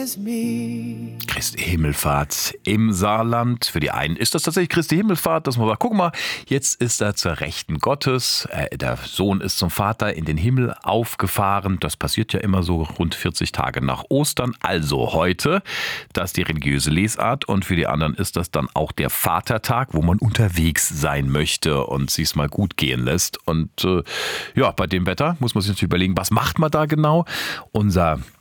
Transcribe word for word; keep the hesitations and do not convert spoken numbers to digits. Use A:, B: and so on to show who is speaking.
A: Christi Himmelfahrt im Saarland. Für die einen ist das tatsächlich Christi Himmelfahrt, dass man sagt, guck mal, jetzt ist er zur Rechten Gottes. Äh, der Sohn ist zum Vater in den Himmel aufgefahren. Das passiert ja immer so rund vierzig Tage nach Ostern. Also heute, das ist die religiöse Lesart. Und für die anderen ist das dann auch der Vatertag, wo man unterwegs sein möchte und sich's mal gut gehen lässt. Und äh, ja, bei dem Wetter muss man sich natürlich überlegen, was macht man da genau? Unser